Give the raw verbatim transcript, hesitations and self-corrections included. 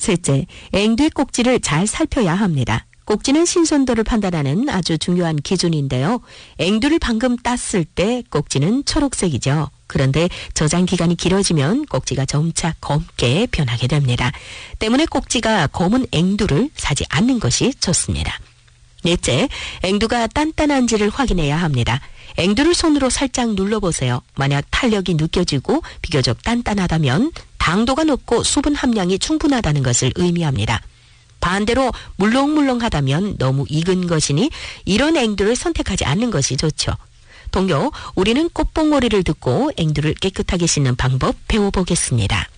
셋째, 앵두의 꼭지를 잘 살펴야 합니다. 꼭지는 신선도를 판단하는 아주 중요한 기준인데요. 앵두를 방금 땄을 때 꼭지는 초록색이죠. 그런데 저장 기간이 길어지면 꼭지가 점차 검게 변하게 됩니다. 때문에 꼭지가 검은 앵두를 사지 않는 것이 좋습니다. 넷째, 앵두가 단단한지를 확인해야 합니다. 앵두를 손으로 살짝 눌러보세요. 만약 탄력이 느껴지고 비교적 단단하다면 당도가 높고 수분 함량이 충분하다는 것을 의미합니다. 반대로 물렁물렁하다면 너무 익은 것이니 이런 앵두를 선택하지 않는 것이 좋죠. 동료, 우리는 꽃봉오리를 듣고 앵두를 깨끗하게 씻는 방법 배워보겠습니다.